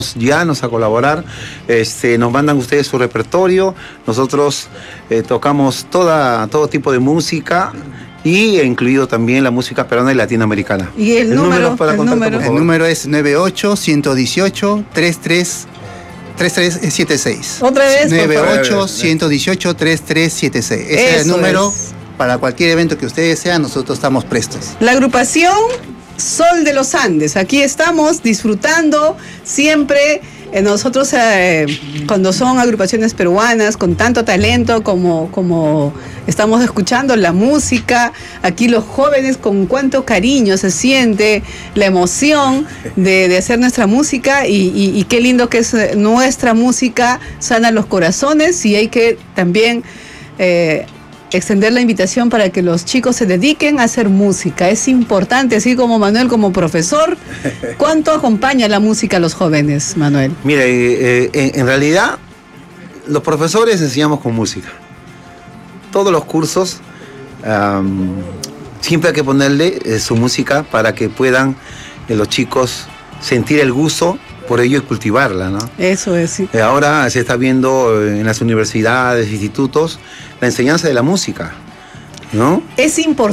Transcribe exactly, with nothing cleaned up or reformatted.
Llanos a colaborar, este, nos mandan ustedes su repertorio, nosotros eh, tocamos toda, todo tipo de música y he incluido también la música peruana y latinoamericana. ¿Y el, el número, número para el contacto, número? por favor? El número es nueve ocho, uno uno ocho, tres tres siete seis. Otra vez. nueve ocho, uno uno ocho, tres tres siete seis. Ese Eso es el número es. Para cualquier evento que ustedes desean, nosotros estamos prestos. La agrupación Sol de los Andes. Aquí estamos disfrutando siempre. Eh, nosotros, eh, cuando son agrupaciones peruanas con tanto talento como, como estamos escuchando la música, aquí los jóvenes con cuánto cariño se siente, la emoción de, de hacer nuestra música y, y, y qué lindo que es nuestra música, sana los corazones y hay que también... Eh, extender la invitación para que los chicos se dediquen a hacer música. Es importante, así como Manuel como profesor. ¿Cuánto acompaña la música a los jóvenes, Manuel? Mira, eh, eh, en realidad los profesores enseñamos con música. Todos los cursos um, siempre hay que ponerle eh, su música para que puedan eh, los chicos sentir el gusto por ello y cultivarla, ¿no? Eso es, sí. Eh, ahora se está viendo en las universidades, institutos, la enseñanza de la música, ¿no? Es importante.